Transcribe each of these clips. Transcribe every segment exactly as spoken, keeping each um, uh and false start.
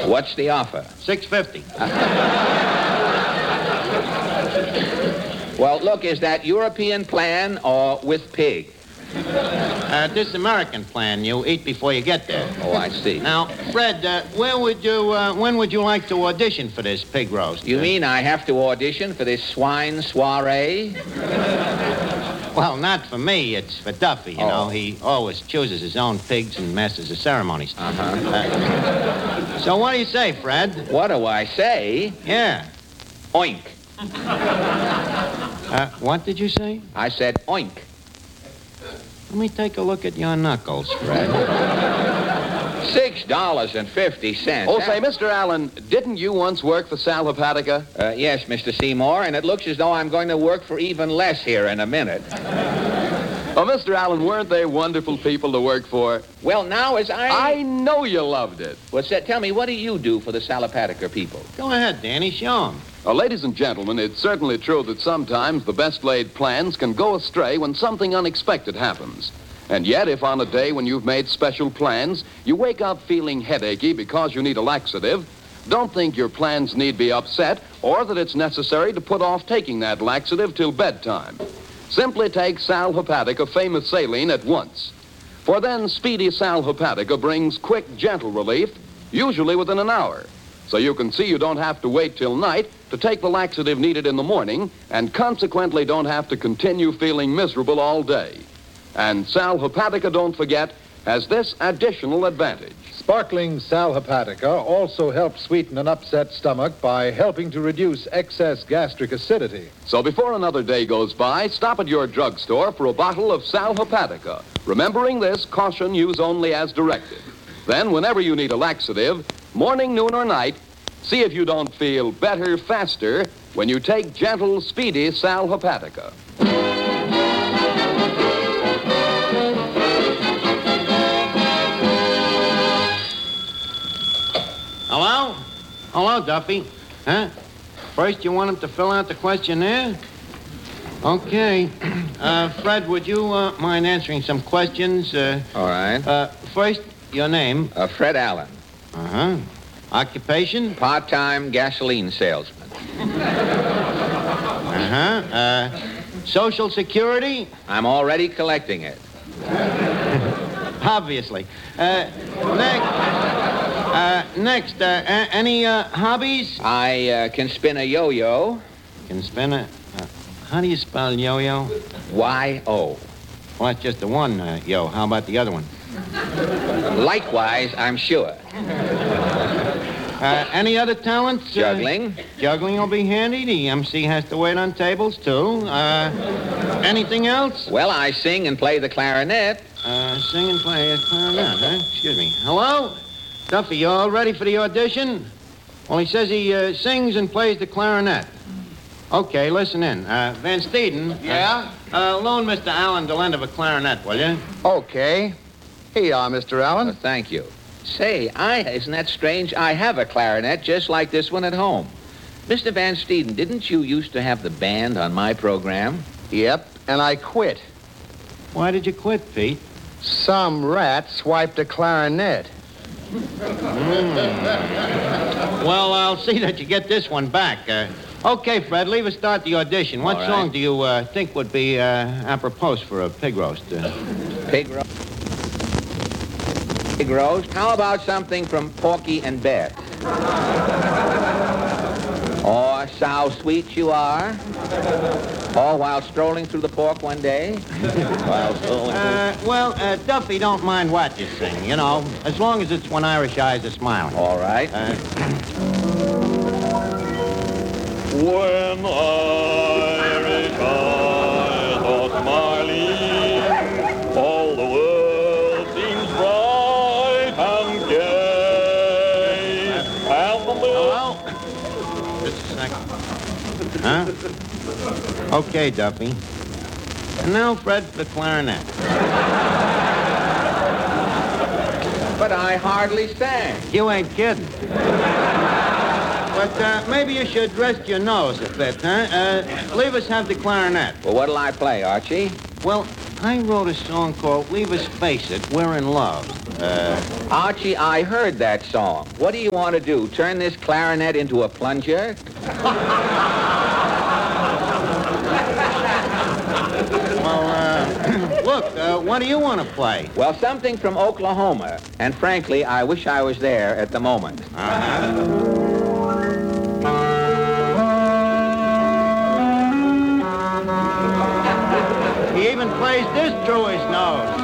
What's the offer? six fifty. Well, look, is that European plan or with pig? Uh, this American plan, you eat before you get there. Oh, I see. Now, Fred, uh, where would you, uh, when would you like to audition for this pig roast? You mean I have to audition for this swine soiree? Well, not for me. It's for Duffy, you Oh. know. He always chooses his own pigs and masters the ceremonies. Uh-huh. Uh, so what do you say, Fred? What do I say? Yeah. Oink. Uh, what did you say? I said oink. Let me take a look at your knuckles, Fred. Six dollars and fifty cents. Oh, say, Mister Allen, didn't you once work for Sal Hepatica? Uh, yes, Mister Seymour, and it looks as though I'm going to work for even less here in a minute. Oh, Mister Allen, weren't they wonderful people to work for? Well, now as I... I know you loved it. Well, say, tell me, what do you do for the Salopatica people? Go ahead, Danny. Show him. Well, ladies and gentlemen, it's certainly true that sometimes the best-laid plans can go astray when something unexpected happens. And yet, if on a day when you've made special plans, you wake up feeling headachy because you need a laxative, don't think your plans need be upset or that it's necessary to put off taking that laxative till bedtime. Simply take Sal Hepatica Famous Saline at once. For then, Speedy Sal Hepatica brings quick, gentle relief, usually within an hour. So you can see you don't have to wait till night to take the laxative needed in the morning and consequently don't have to continue feeling miserable all day. And Sal Hepatica, don't forget, has this additional advantage. Sparkling Sal Hepatica also helps sweeten an upset stomach by helping to reduce excess gastric acidity. So before another day goes by, stop at your drugstore for a bottle of Sal Hepatica. Remembering this, caution, use only as directed. Then, whenever you need a laxative, morning, noon, or night, see if you don't feel better, faster when you take gentle, speedy Sal Hepatica. Hello? Hello, Duffy. Huh? First, you want him to fill out the questionnaire? Okay. Uh, Fred, would you uh, mind answering some questions? Uh, All right. uh, first, your name. Uh, Fred Allen, Uh-huh. Occupation? part-time gasoline salesman. Uh-huh. Uh, Social Security? I'm already collecting it. Obviously. Uh, next, uh, next, uh, a- any uh, hobbies? I uh, can spin a yo-yo. Can spin a... Uh, how do you spell yo-yo? Y O. Well, that's just the one, uh, yo. How about the other one? Likewise, I'm sure. Uh, any other talents? Uh, Juggling. juggling will be handy. The M C has to wait on tables, too. Uh, anything else? Well, I sing and play the clarinet. Uh, sing and play a clarinet, huh? Excuse me. Hello? Duffy, you all ready for the audition? Well, he says he uh, sings and plays the clarinet. Okay, listen in. Uh, Van Steeden. Yeah? Uh, uh, loan Mister Allen the lend of a clarinet, will you? Okay. Here you are, Mister Oh, Allen. thank you. Say, I isn't that strange? I have a clarinet just like this one at home. Mister Van Steeden, didn't you used to have the band on my program? Yep, and I quit. Why did you quit, Pete? Some rat swiped a clarinet. Well, I'll see that you get this one back. Uh, okay, Fred, leave us start the audition. What All right. song do you uh, think would be uh, apropos for a pig roast? Uh, Pig roast. Pig roast. How about something from Porky and Bess? Or So Sweet You Are? Or While Strolling Through the Pork One Day? While strolling through... uh, well, uh, Duffy don't mind what you sing, you know, as long as it's When Irish Eyes Are Smiling. All right. Uh, When Irish eyes are smiling, all the world seems bright and gay. And the moon... hello? Just a second. Huh? Okay, Duffy. And now, Fred, for the clarinet. But I hardly sang. You ain't kidding. But uh, maybe you should rest your nose a bit, huh? Uh, leave us have the clarinet. Well, what'll I play, Archie? Well, I wrote a song called Leave Us Face It, We're in Love. Uh, Archie, I heard that song. What do you want to do? Turn this clarinet into a plunger? well, uh, look, uh, what do you want to play? Well, something from Oklahoma. And frankly, I wish I was there at the moment. Uh-huh. He even plays this through his nose.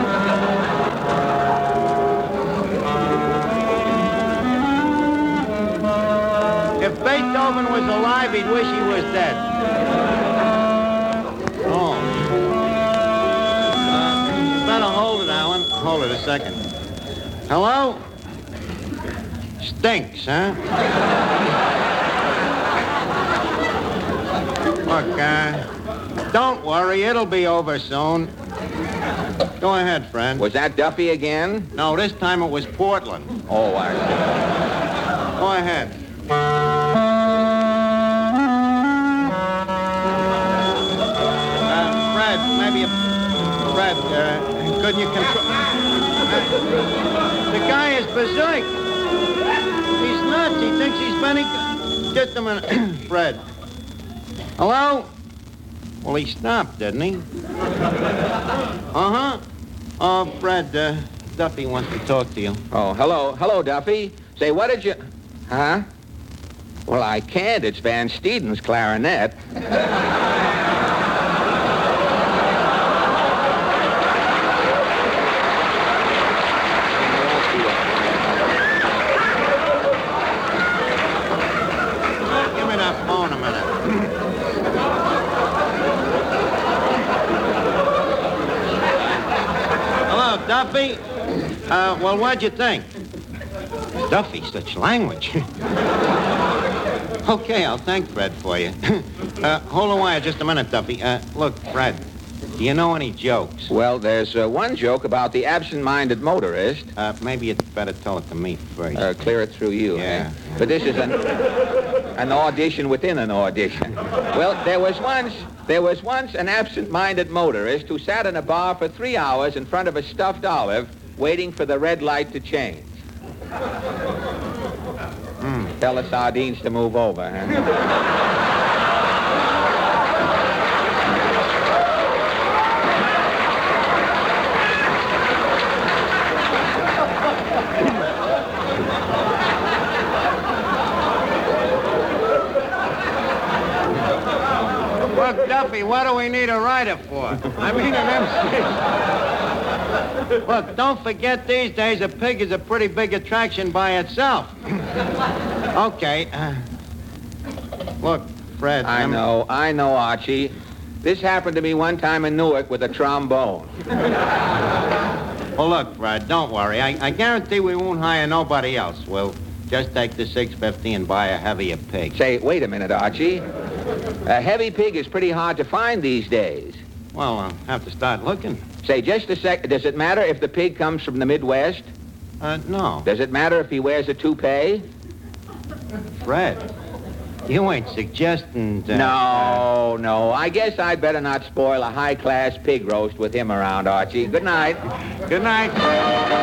If Beethoven was alive, he'd wish he was dead. Oh. Uh, you better hold it, Alan. Hold it a second. Hello? Stinks, huh? Look, uh... don't worry, it'll be over soon. Go ahead, friend. Was that Duffy again? No, this time it was Portland. Oh, I see. Go ahead. Uh, Fred, maybe... A, Fred, uh, couldn't you control... Uh, the guy is berserk. He's nuts. He thinks he's Benny... Just a minute. Fred. Hello? Well, he stopped, didn't he? Uh-huh. Oh, Fred, uh, Duffy wants to talk to you. Oh, hello. Hello, Duffy. Say, what did you... Huh? Well, I can't. It's Van Steeden's clarinet. Give me that phone a minute. Hello, Duffy. Uh, well, what'd you think? Duffy, such language. Okay, I'll thank Fred for you. uh, hold on wire just a minute, Duffy. Uh, look, Fred, do you know any jokes? Well, there's uh, one joke about the absent-minded motorist. Uh, maybe you'd better tell it to me first. Uh, clear it through you. Yeah. eh? But this is an, an audition within an audition. Well, there was once there was once an absent-minded motorist who sat in a bar for three hours in front of a stuffed olive, waiting for the red light to change. Mm. Tell the sardines to move over, huh? Look, Duffy, what do we need a writer for? I mean an M C. Look, don't forget these days a pig is a pretty big attraction by itself. Okay. Uh, look, Fred. I I'm- know, I know, Archie. This happened to me one time in Newark with a trombone. Well, look, Fred, don't worry. I, I guarantee we won't hire nobody else. We'll just take the six fifty and buy a heavier pig. Say, wait a minute, Archie. A heavy pig is pretty hard to find these days. Well, I'll have to start looking. Say, just a sec. Does it matter if the pig comes from the Midwest? Uh, no. Does it matter if he wears a toupee? Fred, you ain't suggesting... Uh, No, no. I guess I'd better not spoil a high-class pig roast with him around, Archie. Good night. Good night.